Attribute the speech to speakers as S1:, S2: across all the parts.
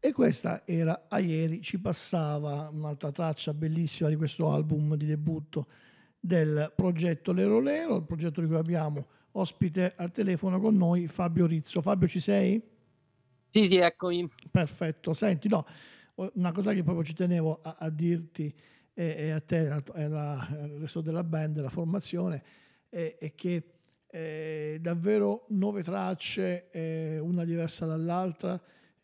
S1: E questa era A ieri ci passava, un'altra traccia bellissima di questo album di debutto del progetto Lero Lero, il progetto di cui abbiamo ospite al telefono con noi Fabio Rizzo. Fabio, ci sei?
S2: Sì, sì, eccomi.
S1: Perfetto. Senti, no, una cosa che proprio ci tenevo a dirti e a te e al resto della band, della formazione, è che davvero 9 tracce, una diversa dall'altra,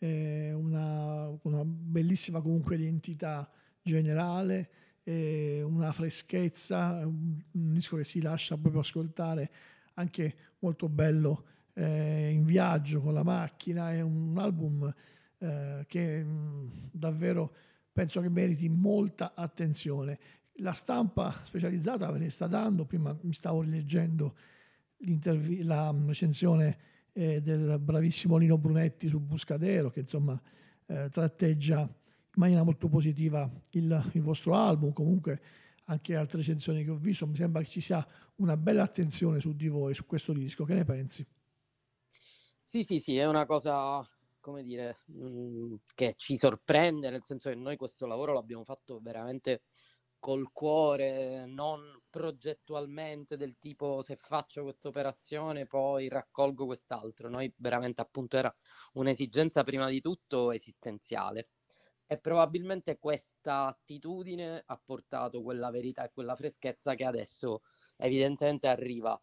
S1: una bellissima comunque identità generale, una freschezza, un disco che si lascia proprio ascoltare, anche molto bello in viaggio con la macchina. È un album che davvero penso che meriti molta attenzione. La stampa specializzata ve ne sta dando, prima mi stavo rileggendo la recensione del bravissimo Lino Brunetti su Buscadero, che insomma tratteggia in maniera molto positiva il vostro album. Comunque anche altre recensioni che ho visto, mi sembra che ci sia una bella attenzione su di voi, su questo disco. Che ne pensi?
S2: Sì, sì, sì, è una cosa, come dire, che ci sorprende, nel senso che noi questo lavoro l'abbiamo fatto veramente col cuore, non progettualmente, del tipo se faccio questa operazione poi raccolgo quest'altro. Noi veramente appunto era un'esigenza prima di tutto esistenziale. E probabilmente questa attitudine ha portato quella verità e quella freschezza che adesso evidentemente arriva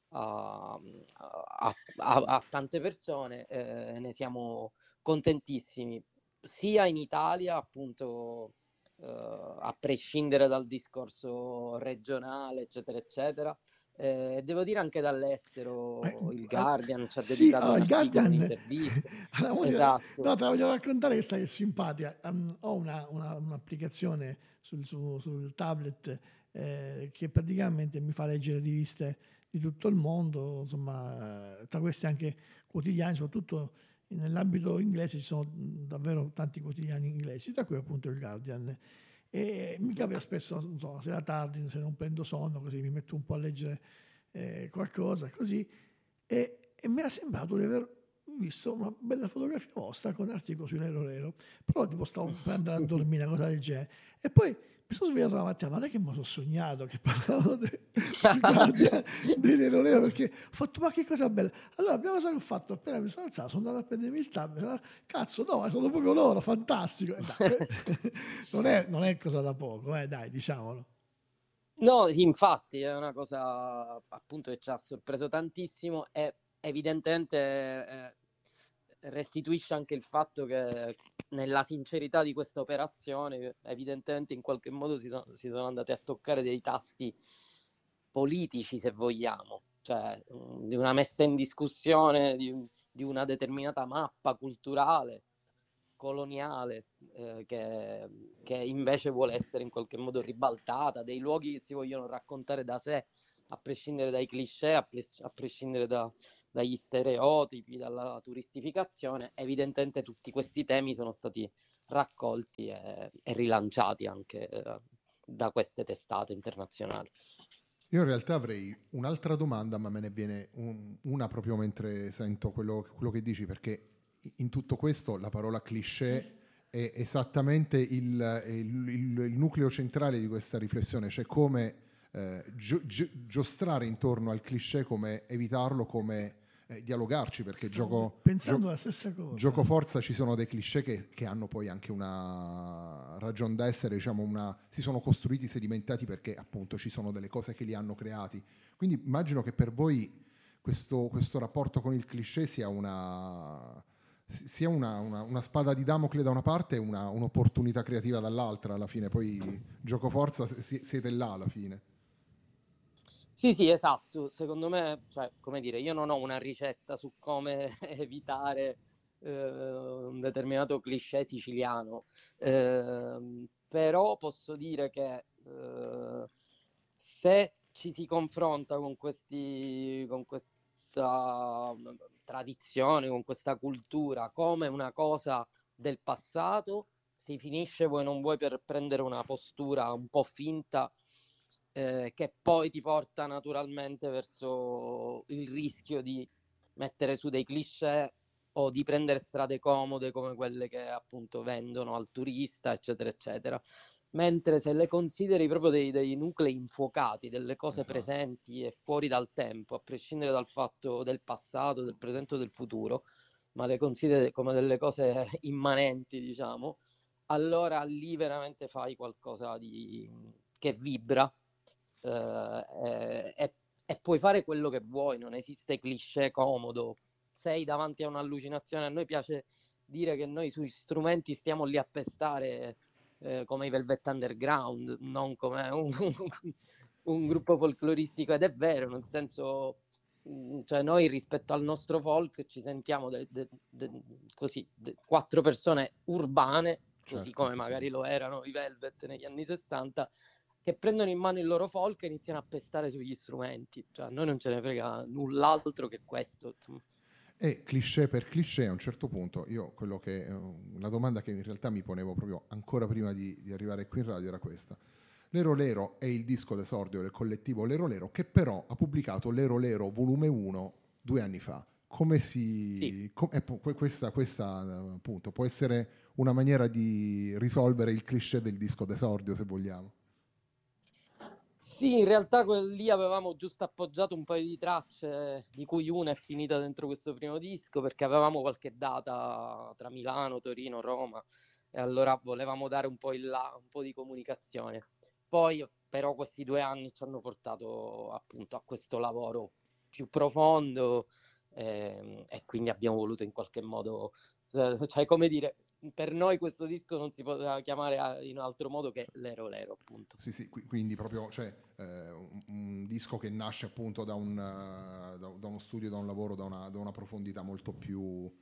S2: a tante persone, ne siamo contentissimi, sia in Italia, appunto, a prescindere dal discorso regionale, eccetera, eccetera. Devo dire anche dall'estero, il Guardian ci ha
S1: Sì,
S2: dedicato
S1: allora
S2: un
S1: il
S2: articolo,
S1: Guardian,
S2: un'intervista.
S1: allora,
S2: Esatto.
S1: no, te la voglio raccontare questa che è simpatica. Ho un'applicazione sul tablet che praticamente mi fa leggere riviste di tutto il mondo, insomma, tra queste anche quotidiani, soprattutto nell'ambito inglese ci sono davvero tanti quotidiani inglesi, tra cui appunto il Guardian. E mi capita spesso, non so, la sera tardi, se non prendo sonno, così mi metto un po' a leggere qualcosa, così, e mi era sembrato di aver visto una bella fotografia vostra con un articolo su Lero Lero, però tipo stavo per andare a dormire, una cosa del genere. E poi mi sono svegliato la mattina, ma non è che mi sono sognato che parlavano sul Guardian di Lero Lero, perché ho fatto, ma che cosa bella. Allora, la prima cosa che ho fatto, appena mi sono alzato, sono andato a prendermi il tablet, cazzo, no, ma sono proprio loro, fantastico. E dai, non è cosa da poco, dai, diciamolo.
S2: No, sì, infatti è una cosa appunto che ci ha sorpreso tantissimo e evidentemente restituisce anche il fatto che nella sincerità di questa operazione evidentemente in qualche modo si sono andati a toccare dei tasti politici, se vogliamo, cioè di una messa in discussione di una determinata mappa culturale coloniale, che invece vuole essere in qualche modo ribaltata, dei luoghi che si vogliono raccontare da sé, a prescindere dai cliché, a prescindere dagli stereotipi, dalla turistificazione. Evidentemente tutti questi temi sono stati raccolti e rilanciati anche da queste testate internazionali.
S3: Io in realtà avrei un'altra domanda, ma me ne viene una proprio mentre sento quello che dici, perché in tutto questo la parola cliché è esattamente il nucleo centrale di questa riflessione, cioè come giostrare intorno al cliché, come evitarlo, come dialogarci, perché
S1: Stavo pensando la stessa cosa.
S3: gioco forza ci sono dei cliché che hanno poi anche una ragion d'essere, diciamo si sono costruiti, sedimentati perché appunto ci sono delle cose che li hanno creati. Quindi immagino che per voi questo rapporto con il cliché sia una spada di Damocle da una parte e un'opportunità creativa dall'altra alla fine. Poi gioco forza, siete là alla fine.
S2: Sì, sì, esatto. Secondo me, cioè, come dire, io non ho una ricetta su come evitare un determinato cliché siciliano, però posso dire che se ci si confronta con questa tradizione, con questa cultura come una cosa del passato, si finisce, vuoi non vuoi, per prendere una postura un po' finta, che poi ti porta naturalmente verso il rischio di mettere su dei cliché o di prendere strade comode come quelle che appunto vendono al turista, eccetera, eccetera. Mentre se le consideri proprio dei nuclei infuocati, delle cose
S3: Esatto.
S2: presenti e fuori dal tempo, a prescindere dal fatto del passato, del presente o del futuro, ma le consideri come delle cose immanenti, diciamo, allora lì veramente fai qualcosa che vibra, e puoi fare quello che vuoi, non esiste cliché comodo. Sei davanti a un'allucinazione, a noi piace dire che noi sui strumenti stiamo lì a pestare, come i Velvet Underground, non come un gruppo folcloristico, ed è vero, nel senso, cioè noi rispetto al nostro folk ci sentiamo così, quattro persone urbane, così
S3: Certo,
S2: come
S3: sì, sì.
S2: magari lo erano i Velvet negli anni 60, che prendono in mano il loro folk e iniziano a pestare sugli strumenti. Cioè a noi non ce ne frega null'altro che questo, insomma.
S3: E cliché per cliché, a un certo punto, la domanda che in realtà mi ponevo proprio ancora prima di arrivare qui in radio era questa. L'Ero Lero è il disco d'esordio del collettivo Lero Lero, che però ha pubblicato Lero Lero volume 1 2 anni fa. Come
S2: Sì.
S3: si... questa appunto può essere una maniera di risolvere il cliché del disco d'esordio, se vogliamo.
S2: Sì, in realtà lì avevamo giusto appoggiato un paio di tracce, di cui una è finita dentro questo primo disco, perché avevamo qualche data tra Milano, Torino, Roma, e allora volevamo dare un po' in là, un po' di comunicazione. Poi però questi 2 anni ci hanno portato appunto a questo lavoro più profondo, e quindi abbiamo voluto in qualche modo, cioè come dire, per noi questo disco non si poteva chiamare in altro modo che Lero Lero, appunto.
S3: Sì, sì, quindi proprio cioè, un disco che nasce appunto da uno studio, da un lavoro, da una profondità molto più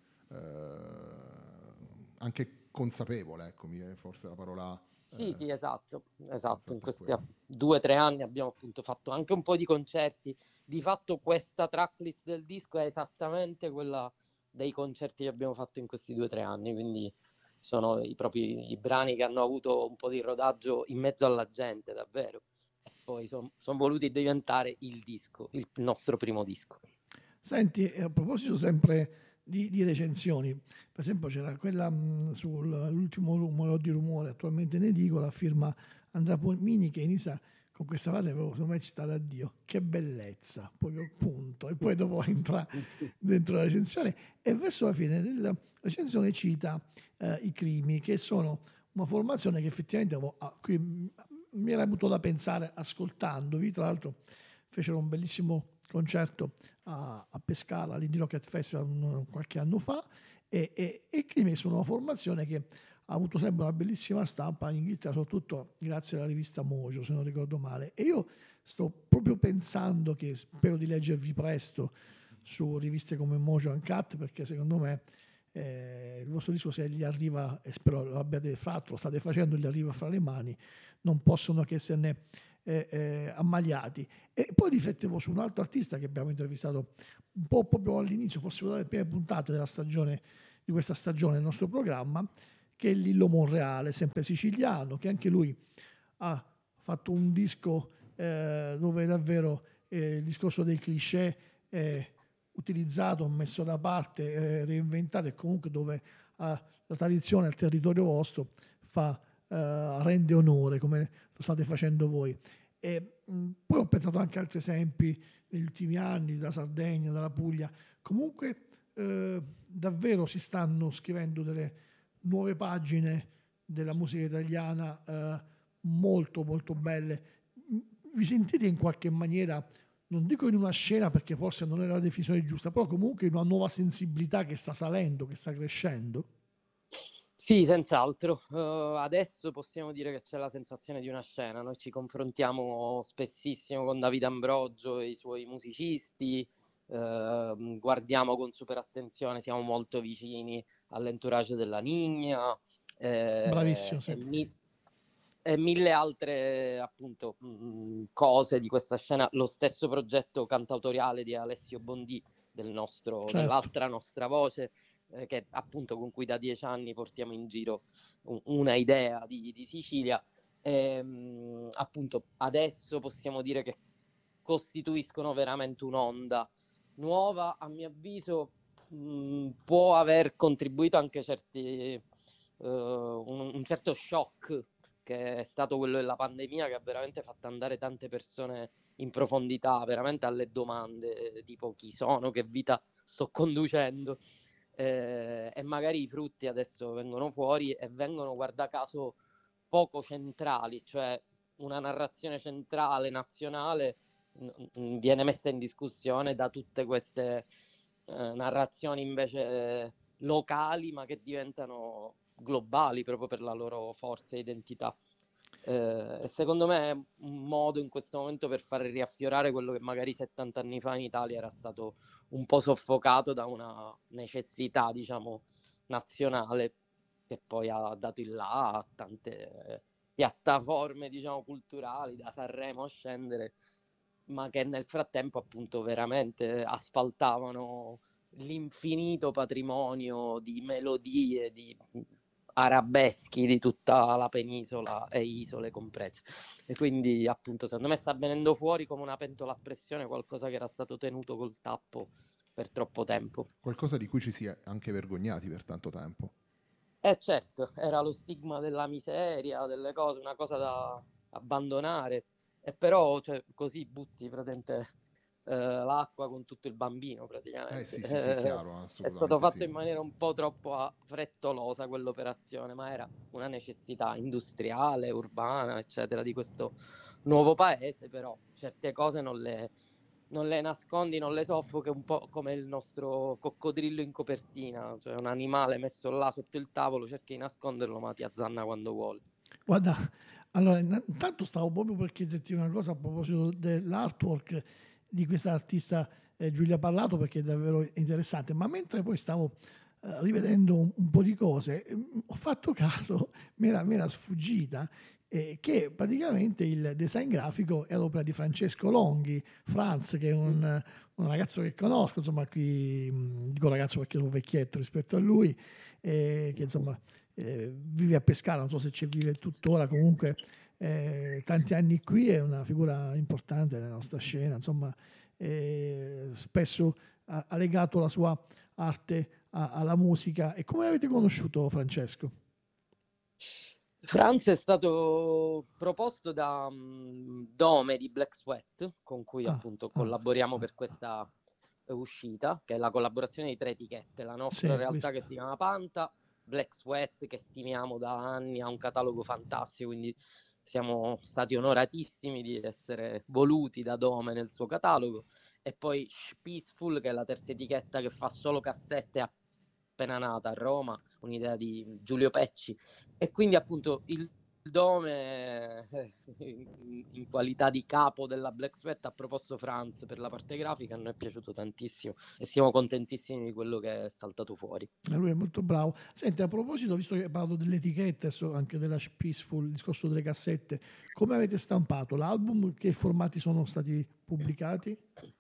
S3: anche consapevole, ecco, mi viene forse la parola
S2: Sì, sì, esatto. In
S3: esatto, è
S2: questi
S3: quello.
S2: 2 o 3 anni abbiamo appunto fatto anche un po' di concerti. Di fatto questa tracklist del disco è esattamente quella dei concerti che abbiamo fatto in questi 2 o 3 anni, quindi sono proprio i brani che hanno avuto un po' di rodaggio in mezzo alla gente, davvero. E poi sono voluti diventare il disco, il nostro primo disco.
S1: Senti, a proposito sempre di recensioni, per esempio c'era quella sull'ultimo numero di Rumore, attualmente in edicola, firma Andrea Polmini, che inizia con questa frase, proprio, secondo me ci sta da Dio, che bellezza, proprio punto. E poi dopo entra dentro la recensione e verso la fine della recensione cita i Crimi, che sono una formazione che effettivamente a cui mi era avuto da pensare ascoltandovi. Tra l'altro fecero un bellissimo concerto a Pescara all'Indie Rocket Festival qualche anno fa, e i Crimi sono una formazione che ha avuto sempre una bellissima stampa in Inghilterra, soprattutto grazie alla rivista Mojo, se non ricordo male. E io sto proprio pensando, che spero di leggervi presto su riviste come Mojo Uncut, perché secondo me il vostro disco, se gli arriva, e spero lo abbiate fatto, lo state facendo, gli arriva fra le mani, non possono che esserne ammaliati. E poi riflettevo su un altro artista che abbiamo intervistato un po' proprio all'inizio, forse una delle prime puntate della stagione, di questa stagione del nostro programma, che è Lillo Monreale, sempre siciliano, che anche lui ha fatto un disco dove davvero il discorso dei cliché è utilizzato, messo da parte, reinventato, e comunque dove la tradizione al territorio vostro rende onore, come lo state facendo voi. E poi ho pensato anche a altri esempi negli ultimi anni, da Sardegna, dalla Puglia. Comunque davvero si stanno scrivendo delle nuove pagine della musica italiana molto molto belle. Vi sentite in qualche maniera, non dico in una scena perché forse non è la definizione giusta, però comunque in una nuova sensibilità che sta salendo, che sta crescendo?
S2: Sì, senz'altro. Adesso possiamo dire che c'è la sensazione di una scena. Noi ci confrontiamo spessissimo con Davide Ambrogio e i suoi musicisti, guardiamo con super attenzione, siamo molto vicini all'entourage della Nigna,
S1: Bravissimo, sì.
S2: e mille altre appunto cose di questa scena. Lo stesso progetto cantautoriale di Alessio Bondì,
S1: Certo.
S2: dell'altra nostra voce, che appunto con cui da 10 anni portiamo in giro una idea di Sicilia. Appunto adesso possiamo dire che costituiscono veramente un'onda nuova, a mio avviso. può aver contribuito anche un certo shock, che è stato quello della pandemia, che ha veramente fatto andare tante persone in profondità, veramente alle domande, tipo chi sono, che vita sto conducendo, e magari i frutti adesso vengono fuori e vengono, guarda caso, poco centrali, cioè una narrazione centrale, nazionale, viene messa in discussione da tutte queste narrazioni invece locali, ma che diventano globali proprio per la loro forza e identità. E secondo me è un modo in questo momento per far riaffiorare quello che magari 70 anni fa in Italia era stato un po' soffocato da una necessità, diciamo, nazionale, che poi ha dato il là a tante piattaforme, diciamo, culturali, da Sanremo a scendere, ma che nel frattempo appunto veramente asfaltavano l'infinito patrimonio di melodie, di arabeschi di tutta la penisola e isole comprese. E quindi appunto secondo me sta venendo fuori come una pentola a pressione qualcosa che era stato tenuto col tappo per troppo tempo.
S3: Qualcosa di cui ci si è anche vergognati per tanto tempo.
S2: Certo, era lo stigma della miseria, delle cose, una cosa da abbandonare, e però cioè, così butti praticamente l'acqua con tutto il bambino praticamente.
S3: Sì, chiaro,
S2: È stato
S3: assolutamente
S2: fatto
S3: sì.
S2: in maniera un po' troppo frettolosa quell'operazione, ma era una necessità industriale, urbana, eccetera, di questo nuovo paese, però certe cose non le nascondi, non le soffochi, un po' come il nostro coccodrillo in copertina, cioè un animale messo là sotto il tavolo, cerchi di nasconderlo ma ti azzanna quando vuole.
S1: Guarda, allora intanto stavo proprio per chiederti una cosa a proposito dell'artwork di questa artista Giulia Parlato, perché è davvero interessante, ma mentre poi stavo rivedendo un po' di cose, ho fatto caso, mi era sfuggita, che praticamente il design grafico è l'opera di Francesco Longhi, Franz, che è un ragazzo che conosco, insomma qui dico ragazzo perché sono vecchietto rispetto a lui, che insomma vive a Pescara, non so se ci vive tuttora, comunque tanti anni qui, è una figura importante nella nostra scena, insomma spesso ha legato la sua arte alla musica. E come avete conosciuto Francesco?
S2: Franz è stato proposto da Dome di Black Sweat, con cui appunto collaboriamo per questa uscita, che è la collaborazione di 3 etichette, la nostra realtà che si chiama Panta, Black Sweat che stimiamo da anni, ha un catalogo fantastico, quindi siamo stati onoratissimi di essere voluti da Dome nel suo catalogo, e poi Peaceful, che è la terza etichetta che fa solo cassette appena nata a Roma, un'idea di Giulio Pecci, e quindi appunto il Dome in qualità di capo della Black Sweat ha proposto Franz per la parte grafica, a noi è piaciuto tantissimo e siamo contentissimi di quello che è saltato fuori.
S1: Lui è molto bravo. Senti, a proposito, visto che hai parlato delle etichette, anche della Peaceful, il discorso delle cassette, come avete stampato l'album? Che formati sono stati pubblicati?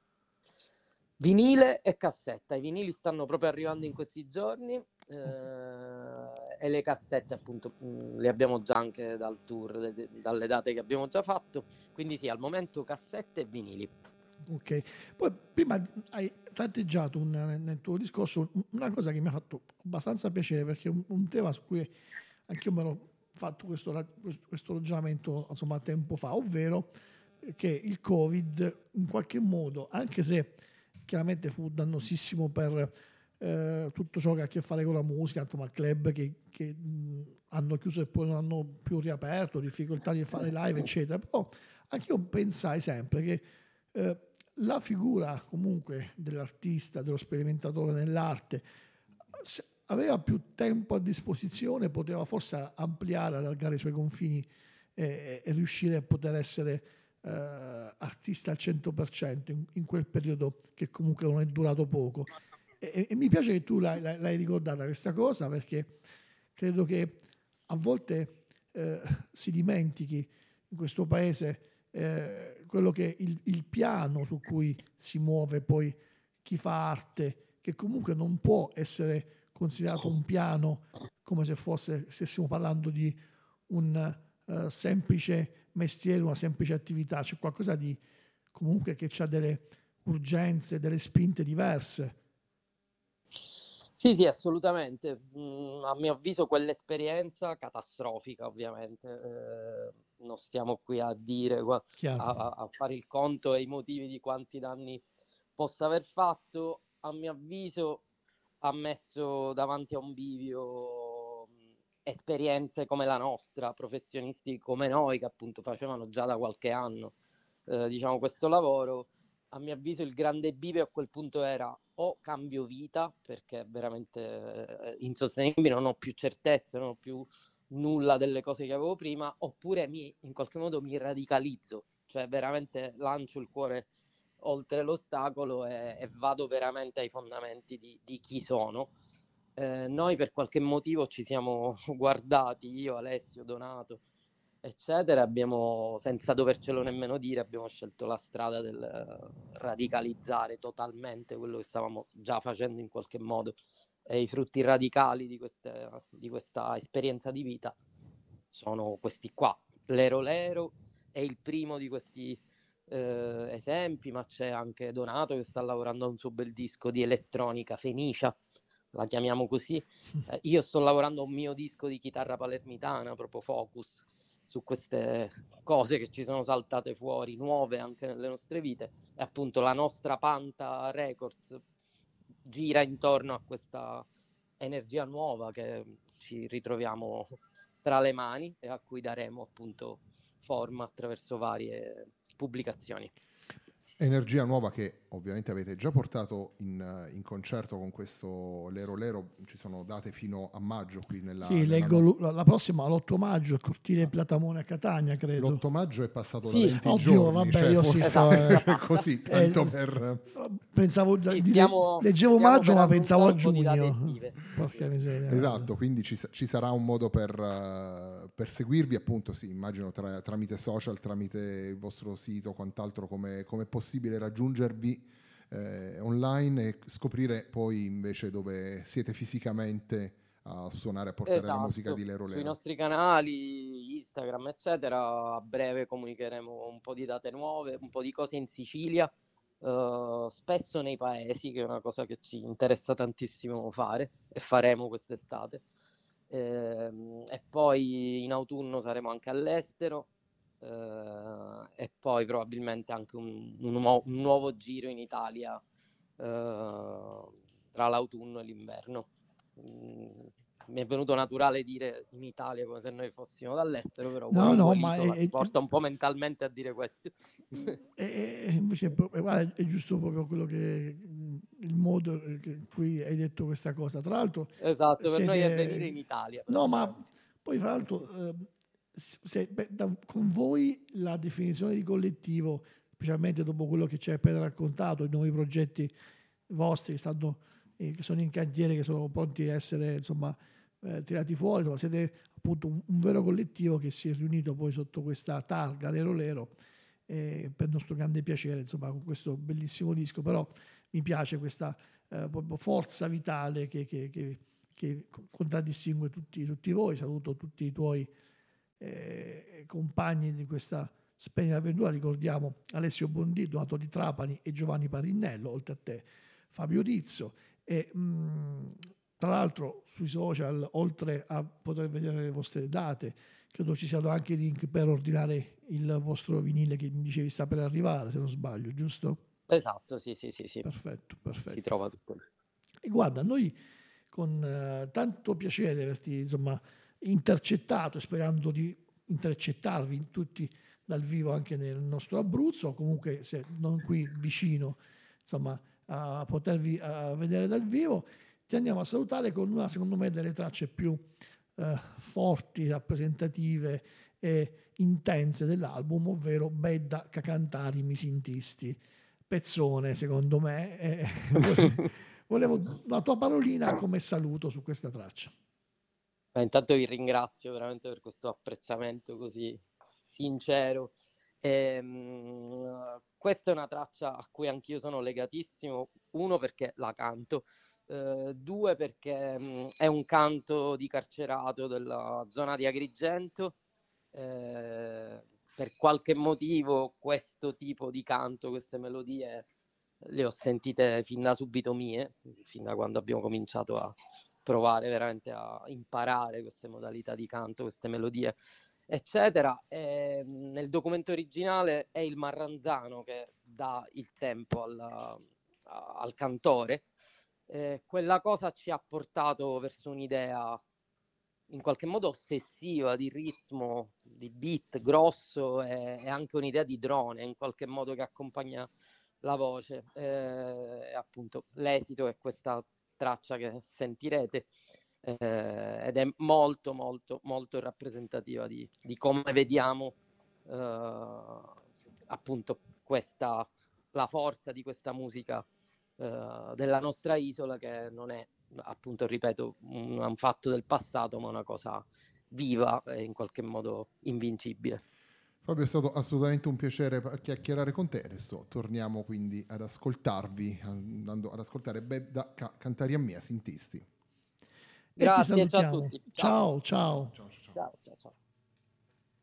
S2: Vinile e cassetta. I vinili stanno proprio arrivando in questi giorni, e le cassette appunto le abbiamo già anche dal tour, dalle date che abbiamo già fatto, quindi sì, al momento cassette e vinili.
S1: Ok, poi prima hai tratteggiato nel tuo discorso una cosa che mi ha fatto abbastanza piacere, perché è un tema su cui anch'io me l'ho fatto questo ragionamento insomma tempo fa, ovvero che il Covid in qualche modo, anche se chiaramente fu dannosissimo per tutto ciò che ha a che fare con la musica, insomma club che hanno chiuso e poi non hanno più riaperto, difficoltà di fare live eccetera, però anche io pensai sempre che la figura comunque dell'artista, dello sperimentatore nell'arte, aveva più tempo a disposizione, poteva forse ampliare, allargare i suoi confini e riuscire a poter essere artista al 100% in quel periodo che comunque non è durato poco. E mi piace che tu l'hai ricordata questa cosa, perché credo che a volte si dimentichi in questo paese quello che è il piano su cui si muove poi chi fa arte, che comunque non può essere considerato un piano come se stessimo parlando di un semplice mestiere, una semplice attività. C'è qualcosa di comunque che ha delle urgenze, delle spinte diverse.
S2: Sì, sì, assolutamente. A mio avviso quell'esperienza catastrofica, ovviamente, non stiamo qui a dire,
S1: Chiaro.
S2: a fare il conto e i motivi di quanti danni possa aver fatto. A mio avviso ha messo davanti a un bivio esperienze come la nostra, professionisti come noi che appunto facevano già da qualche anno, diciamo, questo lavoro. A mio avviso il grande bivio a quel punto era o cambio vita perché è veramente insostenibile, non ho più certezze, non ho più nulla delle cose che avevo prima, oppure in qualche modo mi radicalizzo, cioè veramente lancio il cuore oltre l'ostacolo e vado veramente ai fondamenti di chi sono. Noi per qualche motivo ci siamo guardati, io, Alessio, Donato, eccetera, abbiamo, senza dovercelo nemmeno dire, abbiamo scelto la strada del radicalizzare totalmente quello che stavamo già facendo in qualche modo. E i frutti radicali di questa esperienza di vita sono questi qua. Lero Lero è il primo di questi esempi, ma c'è anche Donato che sta lavorando a un suo bel disco di elettronica, Fenicia, la chiamiamo così. Io sto lavorando a un mio disco di chitarra palermitana, proprio Focus, su queste cose che ci sono saltate fuori, nuove anche nelle nostre vite. E appunto la nostra Panta Records gira intorno a questa energia nuova che ci ritroviamo tra le mani e a cui daremo appunto forma attraverso varie pubblicazioni.
S3: Energia nuova che ovviamente avete già portato in concerto con questo Lero Lero, ci sono date fino a maggio qui
S1: Sì,
S3: nella
S1: leggo
S3: nostra...
S1: la prossima, l'8 maggio, il cortile Platamone a Catania, credo.
S3: L'8 maggio è passato da
S2: Sì,
S3: 20
S1: Oddio,
S3: giorni,
S1: vabbè,
S3: cioè
S1: io sì,
S3: forse
S2: esatto.
S3: così,
S1: eh,
S3: tanto per...
S1: pensavo,
S2: Sì, stiamo
S1: leggevo maggio,
S2: per
S1: ma pensavo
S2: annunciare
S1: a
S2: un po' di date
S1: giugno.
S2: estive.
S1: Porca
S2: Sì.
S1: miseria.
S3: Esatto, quindi ci sarà un modo per seguirvi, appunto, sì, immagino tramite social, tramite il vostro sito, quant'altro, come è possibile raggiungervi online e scoprire poi invece dove siete fisicamente a suonare, a portare la musica
S2: Esatto,
S3: di Lero
S2: sui
S3: Lero.
S2: nostri canali, Instagram, eccetera, a breve comunicheremo un po' di date nuove, un po' di cose in Sicilia, spesso nei paesi, che è una cosa che ci interessa tantissimo fare e faremo quest'estate. E poi in autunno saremo anche all'estero, e poi probabilmente anche un nuovo giro in Italia tra l'autunno e l'inverno. Mi è venuto naturale dire in Italia come se noi fossimo dall'estero, però
S1: No,
S2: vuoi o
S1: no,
S2: vuoi
S1: ma
S2: l'isola ti porta un po' mentalmente a dire questo.
S1: invece guarda, è giusto proprio quello che il modo in cui hai detto questa cosa. Tra l'altro,
S2: Esatto, per noi è venire in
S1: siete.
S2: Italia
S1: No, ma
S2: praticamente.
S1: poi fra l'altro, con voi la definizione di collettivo, specialmente dopo quello che ci hai appena raccontato, i nuovi progetti vostri che sono in cantiere, che sono pronti a essere insomma tirati fuori, insomma, siete appunto un vero collettivo che si è riunito poi sotto questa targa Lero Lero, per nostro grande piacere, insomma, con questo bellissimo disco. Però mi piace questa proprio forza vitale che contraddistingue tutti voi. Saluto tutti i tuoi compagni di questa splendida avventura. Ricordiamo Alessio Bondi, Donato Di Trapani e Giovanni Parinnello, oltre a te Fabio Rizzo. E tra l'altro sui social, oltre a poter vedere le vostre date, credo ci siano anche i link per ordinare il vostro vinile che mi dicevi sta per arrivare, se non sbaglio, giusto?
S2: Esatto, sì, sì, sì, sì.
S1: Perfetto,
S2: Si
S1: perfetto.
S2: trova tutto lì.
S1: E guarda, noi con tanto piacere di averti insomma intercettato, sperando di intercettarvi tutti dal vivo anche nel nostro Abruzzo, o comunque se non qui vicino, insomma, a potervi vedere dal vivo, ti andiamo a salutare con una, secondo me, delle tracce più forti, rappresentative e intense dell'album, ovvero Bedda Cacantari Mi Sintisti. Pezzone, secondo me. Volevo la tua parolina come saluto su questa traccia.
S2: Intanto vi ringrazio veramente per questo apprezzamento così sincero. Questa è una traccia a cui anch'io sono legatissimo, uno perché la canto, due perché è un canto di carcerato della zona di Agrigento. Per qualche motivo questo tipo di canto, queste melodie le ho sentite fin da subito mie, fin da quando abbiamo cominciato a provare veramente a imparare queste modalità di canto, queste melodie, eccetera. E nel documento originale è il Marranzano che dà il tempo al cantore. Quella cosa ci ha portato verso un'idea in qualche modo ossessiva di ritmo, di beat grosso e anche un'idea di drone in qualche modo che accompagna la voce. Appunto, l'esito è questa traccia che sentirete ed è molto molto molto rappresentativa di come vediamo appunto la forza di questa musica della nostra isola, che non è, appunto, ripeto, un fatto del passato, ma una cosa viva e in qualche modo invincibile.
S3: Fabio, è stato assolutamente un piacere chiacchierare con te. Adesso torniamo quindi ad ascoltarvi, andando ad ascoltare Bebda cantare a mia Sintisti.
S1: E ti
S2: Grazie, ciao a
S1: salutiamo.
S2: tutti.
S1: Ciao, ciao.
S3: Ciao, ciao, ciao.
S2: Ciao, ciao, ciao.